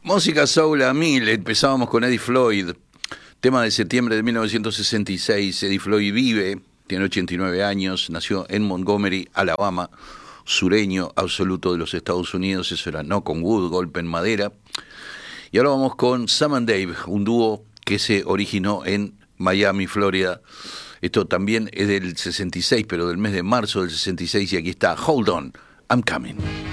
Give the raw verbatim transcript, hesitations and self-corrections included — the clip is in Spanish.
Música soul a mil, empezábamos con Eddie Floyd, tema de septiembre de mil novecientos sesenta y seis. Eddie Floyd vive, tiene ochenta y nueve años, nació en Montgomery, Alabama, sureño absoluto de los Estados Unidos. Eso era No Con Wood, golpe en madera. Y ahora vamos con Sam and Dave, un dúo que se originó en Miami, Florida. Esto también es del sesenta y seis, pero del mes de marzo del sesenta y seis, y aquí está Hold On, I'm Coming.